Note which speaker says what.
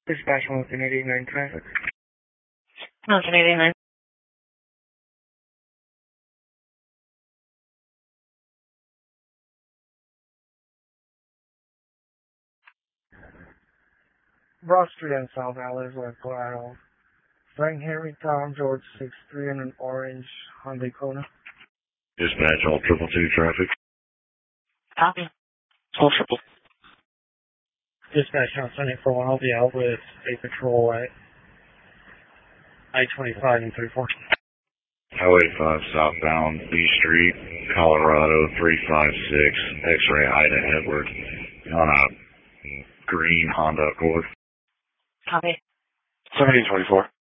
Speaker 1: Dispatch 189 traffic.
Speaker 2: 189.
Speaker 1: Broad Street and South Alice, West Colorado. Frank Henry Tom George 63 in an orange Hyundai Kona.
Speaker 3: Dispatch all 222 traffic.
Speaker 2: Copy. All triple.
Speaker 1: Dispatch on 74 I'll be out with a patrol at I-25 and 34.
Speaker 3: Highway 5 southbound B Street, Colorado 356, X-ray Ida Edward on a green Honda Accord.
Speaker 2: Copy.
Speaker 3: 1724.